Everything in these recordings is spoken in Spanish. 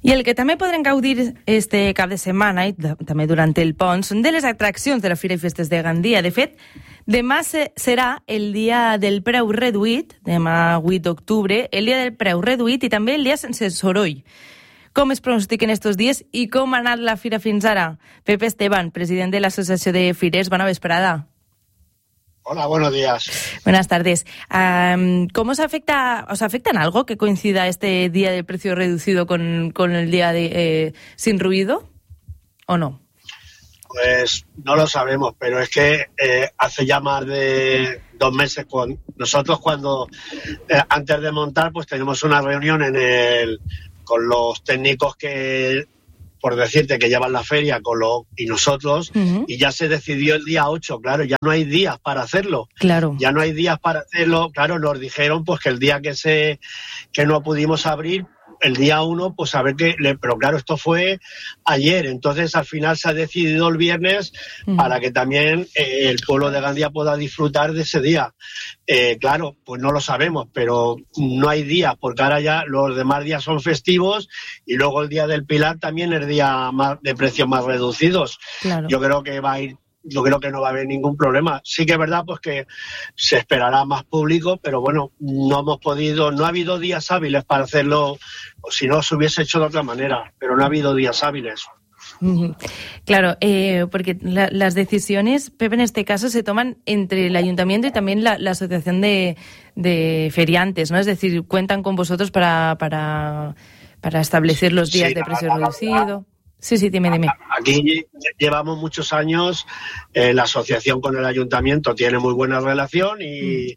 I el que també podrem gaudir este cap de setmana i també durant el pont són de les atraccions de la Fira i Festes de Gandia. De fet, demà serà el dia del preu reduït, demà 8 d'octubre, el dia del preu reduït i també el dia sense soroll. Com es pronostiquen estos dies i com ha anat la fira fins ara? Pepe Esteban, president de l'Associació de Firers, bona vesprada. Hola, buenos días. Buenas tardes. ¿Cómo os afecta en algo que coincida este día de precio reducido con el día de sin ruido o no? Pues no lo sabemos, pero es que hace ya más de 2 meses nosotros cuando antes de montar pues tenemos una reunión con los técnicos que, por decirte, que llevan la feria y nosotros, y ya se decidió el día 8, claro, ya no hay días para hacerlo. Claro. Ya no hay días para hacerlo, claro, nos dijeron pues que el día que no pudimos abrir, el día 1, pues a ver pero claro, esto fue ayer, entonces al final se ha decidido el viernes para que también el pueblo de Gandia pueda disfrutar de ese día. Claro, pues no lo sabemos, pero no hay días, porque ahora ya los demás días son festivos y luego el día del Pilar también es día de precios más reducidos. Claro. Yo creo que no va a haber ningún problema. Sí que es verdad pues que se esperará más público, pero bueno, no ha habido días hábiles para hacerlo, o si no se hubiese hecho de otra manera, pero no ha habido días hábiles. Claro, porque las decisiones, Pepe, en este caso se toman entre el ayuntamiento y también la asociación de feriantes, ¿no? Es decir, cuentan con vosotros para establecer los días de precio reducido. Sí, dime. Aquí llevamos muchos años, la asociación con el ayuntamiento tiene muy buena relación y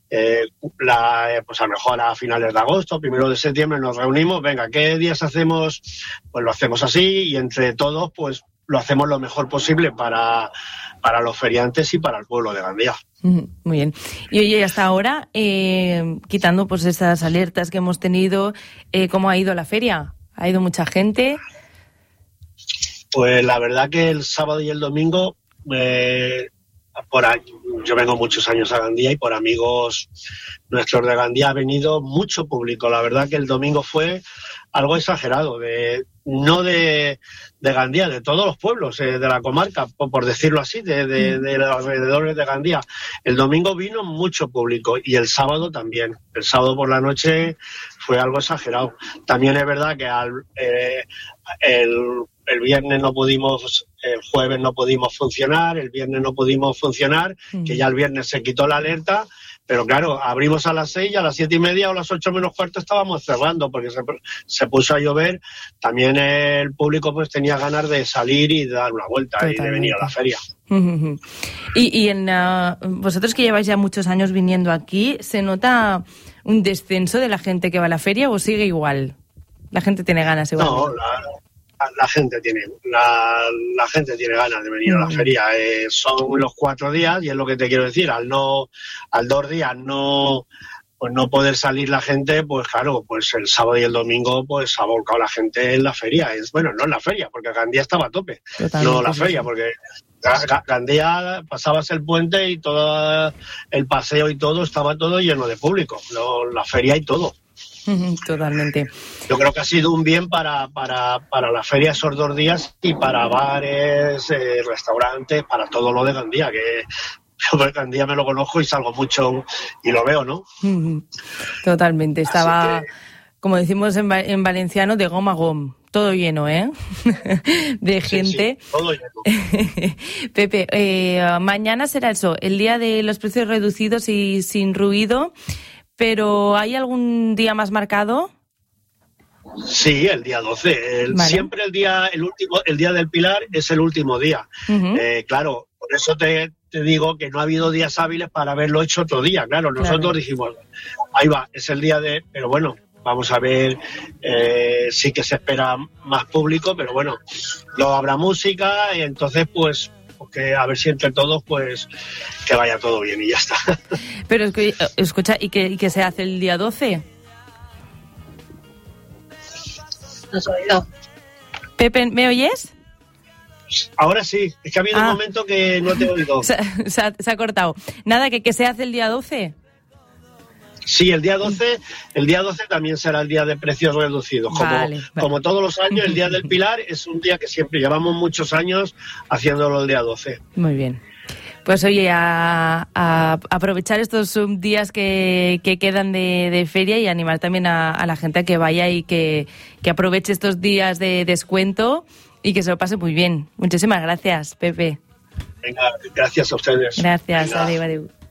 pues a lo mejor a finales de agosto, 1 de septiembre nos reunimos, venga, ¿qué días hacemos? Pues lo hacemos así y entre todos pues lo hacemos lo mejor posible para los feriantes y para el pueblo de Gandia. Muy bien. Y oye, hasta ahora, quitando pues esas alertas que hemos tenido, ¿cómo ha ido la feria? ¿Ha ido mucha gente? Pues la verdad que el sábado y el domingo, yo vengo muchos años a Gandia y por amigos nuestros de Gandia ha venido mucho público. La verdad que el domingo fue algo exagerado, no de Gandia, de todos los pueblos de la comarca, por decirlo así, de los alrededores de Gandia. El domingo vino mucho público y el sábado también. El sábado por la noche fue algo exagerado. También es verdad que el viernes no pudimos, el jueves no pudimos funcionar, el viernes no pudimos funcionar, que ya el viernes se quitó la alerta, pero claro, abrimos a las 6 y a las 7:30 o a las 8 menos cuarto estábamos cerrando porque se puso a llover. También el público pues tenía ganas de salir y de dar una vuelta. Totalmente. Y de venir a la feria. Y vosotros que lleváis ya muchos años viniendo aquí, ¿se nota un descenso de la gente que va a la feria o sigue igual? ¿La gente tiene ganas igual? No, la gente tiene ganas de venir a la feria. Son los 4 días y es lo que te quiero decir. Al 2 días no poder salir la gente, pues claro, pues el sábado y el domingo pues ha volcado la gente en la feria. No en la feria, porque Gandia estaba a tope. Totalmente, no la feria, porque Gandia pasabas el puente y todo el paseo y todo estaba todo lleno de público. La feria y todo. Totalmente. Yo creo que ha sido un bien para la feria esos 2 días y para bares, restaurantes, para todo lo de Gandia, que yo de Gandia me lo conozco y salgo mucho y lo veo, ¿no? Totalmente. Estaba, como decimos en valenciano, de gom a gom. Todo lleno, ¿eh? De gente. Sí, todo lleno. Pepe, mañana será eso, el día de los precios reducidos y sin ruido. ¿Pero hay algún día más marcado? Sí, el día 12. Vale. Siempre el día del Pilar es el último día. Claro, por eso te digo que no ha habido días hábiles para haberlo hecho otro día. Claro, nosotros dijimos, ahí va, es el día pero bueno, vamos a ver, sí que se espera más público, pero bueno, luego habrá música y entonces pues que a ver si entre todos pues que vaya todo bien y ya está. Pero escucha, ¿y qué se hace el día 12? No has oído. Pepe, ¿me oyes? Ahora sí, es que ha habido un momento que no te he oído. Se ha cortado. Nada, ¿qué se hace el día 12? Sí, el día 12 también será el día de precios reducidos. Como todos los años, el día del Pilar es un día que siempre llevamos muchos años haciéndolo el día 12. Muy bien. Pues oye, a aprovechar estos días que quedan de feria y animar también a la gente a que vaya y que aproveche estos días de descuento y que se lo pase muy bien. Muchísimas gracias, Pepe. Venga, gracias a ustedes. Gracias, adiós.